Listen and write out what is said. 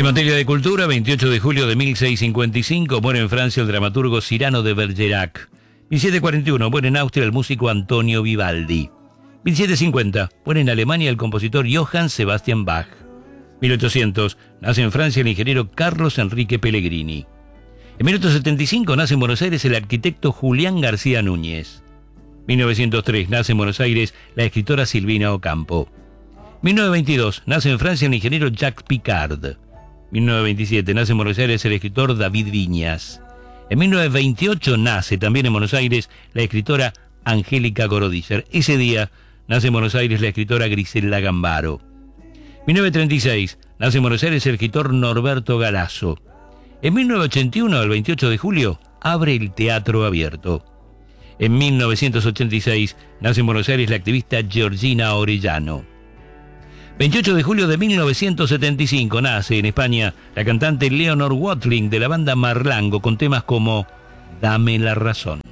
En materia de cultura, 28 de julio de 1655, muere en Francia el dramaturgo Cyrano de Bergerac. 1741, muere en Austria el músico Antonio Vivaldi. 1750, muere en Alemania el compositor Johann Sebastian Bach. 1800, nace en Francia el ingeniero Carlos Enrique Pellegrini. En 1875, nace en Buenos Aires el arquitecto Julián García Núñez. 1903, nace en Buenos Aires la escritora Silvina Ocampo. 1922, nace en Francia el ingeniero Jacques Picard. 1927, nace en Buenos Aires el escritor David Viñas. En 1928, nace también en Buenos Aires la escritora Angélica Gorodischer. Ese día, nace en Buenos Aires la escritora Griselda Gambaro. 1936, nace en Buenos Aires el escritor Norberto Galasso. En 1981, el 28 de julio, abre el Teatro Abierto. En 1986, nace en Buenos Aires la activista Georgina Orellano. 28 de julio de 1975, nace en España la cantante Leonor Watling de la banda Marlango con temas como Dame la razón.